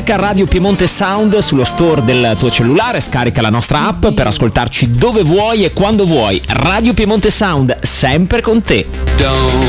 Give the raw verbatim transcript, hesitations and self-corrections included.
Cerca Radio Piemonte Sound sullo store del tuo cellulare, scarica la nostra app per ascoltarci dove vuoi e quando vuoi. Radio Piemonte Sound, sempre con te.